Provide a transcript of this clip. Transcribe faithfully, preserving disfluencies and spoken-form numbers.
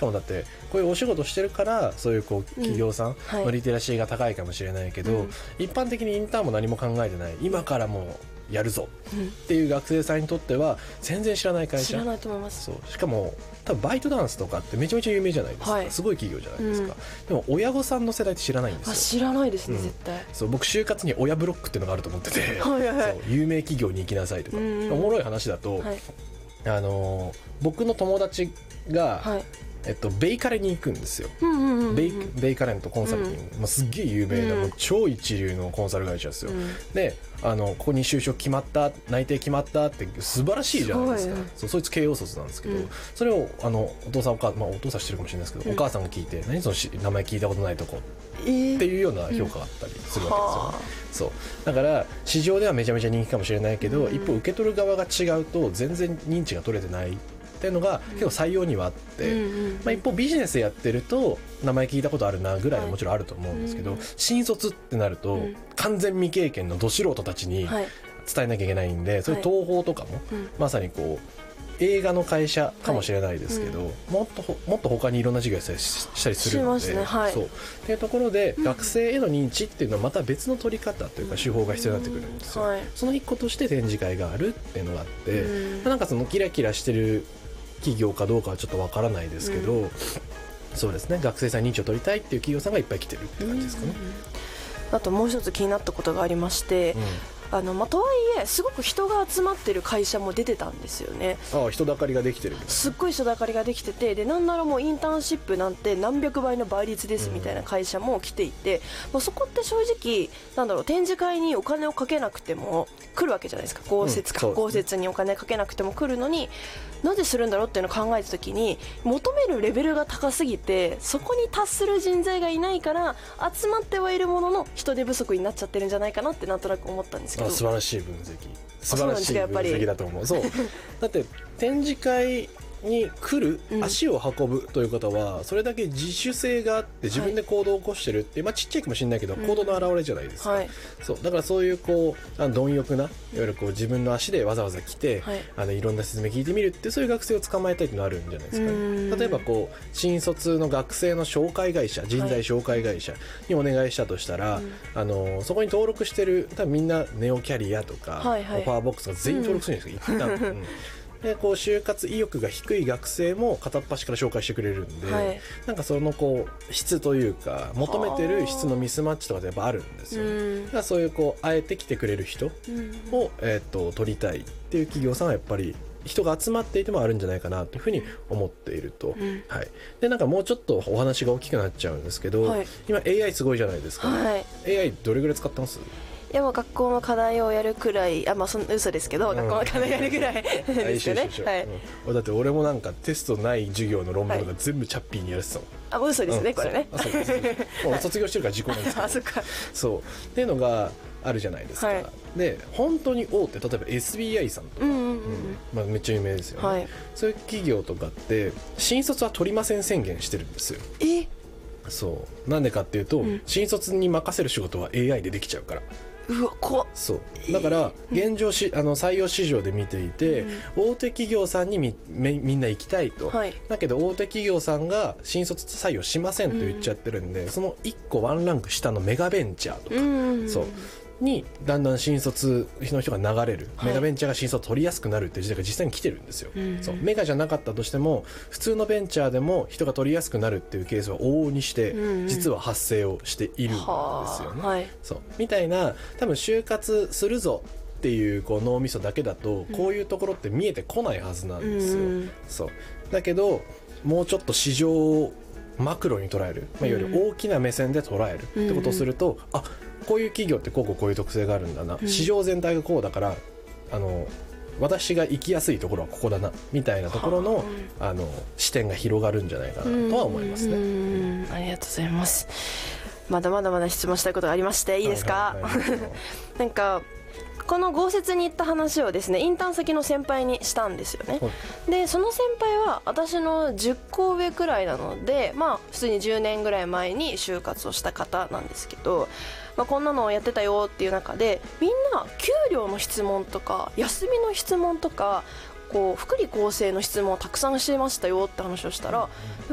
かもだってこういうお仕事してるからそういうこう企業さんのリテラシーが高いかもしれないけど、うんはい、一般的にインターンも何も考えてない今からもうやるぞっていう学生さんにとっては全然知らない会社、 知らないと思います。 そうしかも多分バイトダンスとかってめちゃめちゃ有名じゃないですか、はい、すごい企業じゃないですか、うん、でも親御さんの世代って知らないんですよ。 あ知らないですね、うん、絶対。 そう僕就活に親ブロックっていうのがあると思っててはいはい、そう有名企業に行きなさいとか、うん、おもろい話だと、はい、あの僕の友達が、はいえっと、ベイカレに行くんですよ、うんうんうんうん、ベイ、ベイカレントコンサルティング、うんまあ、すっげえ有名な、うん、もう超一流のコンサル会社ですよ、うん、であのここに就職決まった内定決まったって素晴らしいじゃないですか。そうそいつ慶応卒なんですけど、うん、それをあのお父さんお母さん、まあ、お父さん知ってるかもしれないですけど、うん、お母さんが聞いて何その名前聞いたことないとこ、えー、っていうような評価があったりするわけですよね、うん、そうだから市場ではめちゃめちゃ人気かもしれないけど、うん、一方受け取る側が違うと全然認知が取れてないっていうのが結構採用にはあって、うんうんまあ、一方ビジネスやってると名前聞いたことあるなぐらいはもちろんあると思うんですけど、はい、新卒ってなると、うん、完全未経験のど素人たちに伝えなきゃいけないんで、はい、そういう東宝とかも、はい、まさにこう映画の会社かもしれないですけど、はいうん、もっともっと他にいろんな事業したりしたりするので、ねはい、そうっていうところで、うん、学生への認知っていうのはまた別の取り方というか手法が必要になってくるんですよ、うんはい、その一個として展示会があるっていうのがあって、うん、なんかそのキラキラしてる企業かどうかはちょっとわからないですけど、うん、そうですね学生さんに認知を取りたいっていう企業さんがいっぱい来てるって感じですかね、 うん、あともう一つ気になったことがありまして、うんあのまあ、とはいえすごく人が集まってる会社も出てたんですよね。 ああ人だかりができてるみたいなすっごい人だかりができててでなんならもうインターンシップなんて何百倍の倍率ですみたいな会社も来ていて、うんまあ、そこって正直なんだろう展示会にお金をかけなくても来るわけじゃないですか。豪雪か、うん、豪雪にお金かけなくても来るのになぜするんだろうっていうのを考えた時に求めるレベルが高すぎてそこに達する人材がいないから集まってはいるものの人手不足になっちゃってるんじゃないかなってなんとなく思ったんですけど。 あ素晴らしい分析素晴らしい分析だと思う。そうだって展示会に来る、うん、足を運ぶという方はそれだけ自主性があって自分で行動を起こしてるって、はいまあ、ちっちゃいかもしれないけど、うん、行動の表れじゃないですか、はい、そうだからそういうこうあの貪欲ないわゆるこう自分の足でわざわざ来て、はい、あのいろんな説明聞いてみるってそういう学生を捕まえたいっていうのがあるんじゃないですかね。例えばこう新卒の学生の紹介会社人材紹介会社にお願いしたとしたら、はい、あのそこに登録してる多分みんなネオキャリアとか、はいはい、オファーボックスとか全員登録するんですよ、うん、一旦、うんでこう就活意欲が低い学生も片っ端から紹介してくれるんで、はい、なんかそのこう質というか求めてる質のミスマッチとかでやっぱあるんですよ、ね、だからそういうこうあえて来てくれる人を、えー、と取りたいっていう企業さんはやっぱり人が集まっていてもあるんじゃないかなというふうに思っていると、うんはい、でなんかもうちょっとお話が大きくなっちゃうんですけど、はい、今 エーアイ すごいじゃないですか、はい、エーアイ どれぐらい使ってます？ いやもう学校の課題をやるくらいあまあそん嘘ですけど、うん、学校の課題やるくらいですよね、はいうん、だって俺もなんかテストない授業の論文が全部チャッピーにやるてたもん、 はい、あ嘘ですね、うん、これねもう卒業してるから時効なんですけどあそっかそうっていうのがあるじゃないですか、はい、で本当に大手例えば エスビーアイ さんとか、うんうんうんまあ、めっちゃ有名ですよね、はい、そういう企業とかって新卒は取りません宣言してるんですよ。 えそうなんでかっていうと、うん、新卒に任せる仕事は エーアイ でできちゃうから。 うわ怖っ。 そうだから現状し、あの採用市場で見ていて、うん、大手企業さんに み, みんな行きたいと、はい、だけど大手企業さんが新卒採用しませんと言っちゃってるんで、うん、そのいっこワンランク下のメガベンチャーとか、うん、そうにだんだん新卒の人が流れる、はい、メガベンチャーが新卒取りやすくなるっていう時代が実際に来てるんですよ、うん、そうメガじゃなかったとしても普通のベンチャーでも人が取りやすくなるっていうケースは往々にして実は発生をしているんですよね、うんはい、そうみたいな多分就活するぞっていうこう脳みそだけだとこういうところって見えてこないはずなんですよ、うん、そうだけどもうちょっと市場をマクロに捉える、まあ、いわゆる大きな目線で捉えるってことをすると、うん、あこういう企業ってこうこうこういう特性があるんだな、うん、市場全体がこうだからあの私が行きやすいところはここだなみたいなところの、あの視点が広がるんじゃないかなとは思いますね。 うんありがとうございます。まだまだまだ質問したいことがありましていいですか？はいはいはい、なんかこの豪雪に行った話をですねインターン先の先輩にしたんですよね、はい、でその先輩は私のじゅっこ上くらいなのでまあ普通にじゅうねんぐらい前に就活をした方なんですけど、まあ、こんなのをやってたよっていう中でみんな給料の質問とか休みの質問とかこう福利厚生の質問をたくさんしてましたよって話をしたら、